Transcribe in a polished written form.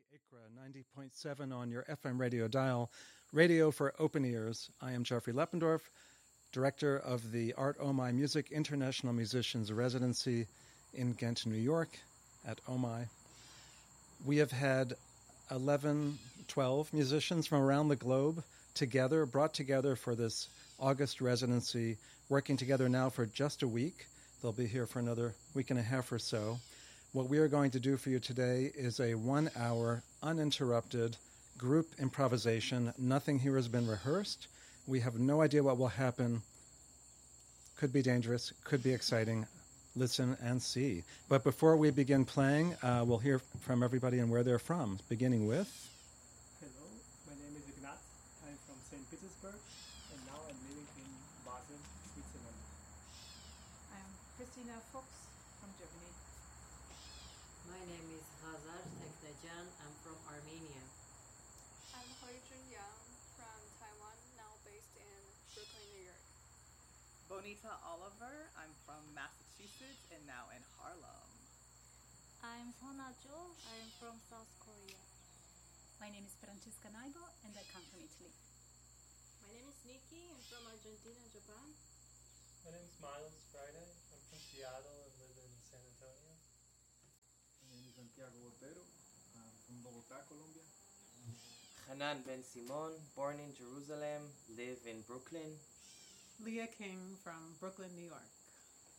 ICRA 90.7 on your FM radio dial, Radio for Open Ears. I am Jeffrey Leppendorf, director of the Art OMI Music International Musicians Residency in Ghent, New York at OMI. We have had 12 musicians from around the globe brought together for this August residency, working together now for just a week. They'll be here for another week and a half or so. What we are going to do for you today is a 1-hour, uninterrupted group improvisation. Nothing here has been rehearsed. We have no idea what will happen. Could be dangerous, could be exciting. Listen and see. But before we begin playing, we'll hear from everybody and where they're from, beginning with... Hello, my name is Ignat. I'm from St. Petersburg, and now I'm living in Basel, Switzerland. I'm Christina Fuchs from Germany. My name is Hazar Teknejan. I'm from Armenia. I'm Hoijun Yang from Taiwan, now based in Brooklyn, New York. Bonita Oliver. I'm from Massachusetts and now in Harlem. I'm Sona Jo. I'm from South Korea. My name is Francesca Naibo and I come from Italy. My name is Nikki. I'm from Argentina, Japan. My name is Miles Friday. I'm from Seattle and live in San Antonio. My name is Santiago Botero. I'm from Bogotá, Colombia. Hanan Ben Simon, born in Jerusalem, live in Brooklyn. Leah King from Brooklyn, New York.